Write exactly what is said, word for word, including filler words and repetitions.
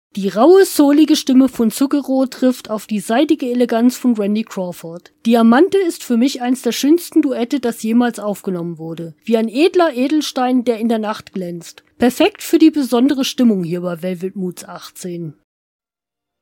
Die raue, soulige Stimme von Zucchero trifft auf die seidige Eleganz von Randy Crawford. Diamante ist für mich eins der schönsten Duette, das jemals aufgenommen wurde. Wie ein edler Edelstein, der in der Nacht glänzt. Perfekt für die besondere Stimmung hier bei Velvet Moods achtzehn.